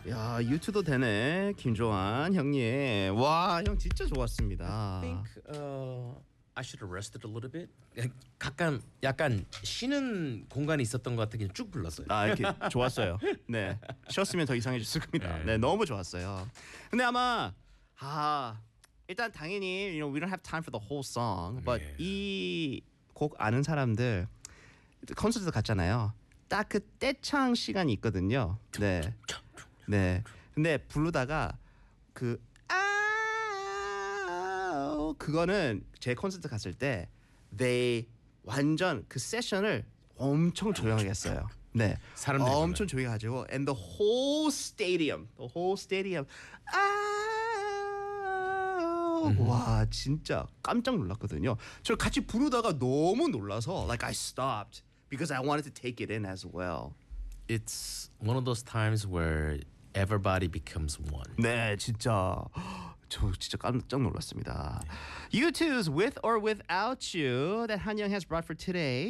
야, 유튜도 되네. 김조한 형님. 와, 형 진짜 좋았습니다. I think I should have rested a little bit. 약간 쉬는 공간이 있었던 것 같아. 그냥 쭉 불렀어요. 아, 이렇게 좋았어요. 네. 쉬었으면 더 이상해졌을 겁니다. 네, 너무 좋았어요. 근데 아마 일단 당연히 we don't have time for the whole song. But 이 곡 아는 사람들 콘서트 갔잖아요. 딱 그 떼창 시간이 있거든요. 네. 네. 근데 부르다가 그거는 제 콘서트 갔을 때 they 완전 그 세션을 엄청 조용하게 했어요. 네. 사람들이 엄청 조용히 가지고 and the whole stadium 와, 진짜 깜짝 놀랐거든요. 저 같이 부르다가 너무 놀라서 like I stopped because I wanted to take it in as well. It's one of those times where everybody becomes one. 네, 진짜 저 진짜 깜짝 놀랐습니다. U2's With or Without You that 한영 has brought for today.